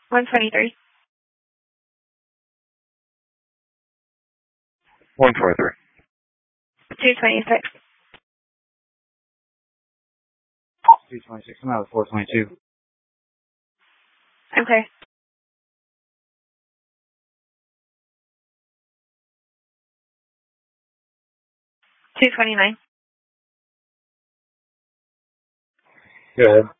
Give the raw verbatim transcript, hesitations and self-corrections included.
one twenty-three. one twenty-three. two twenty-six. two twenty-six. I'm out of four twenty-two. Okay. two twenty-nine. Go ahead.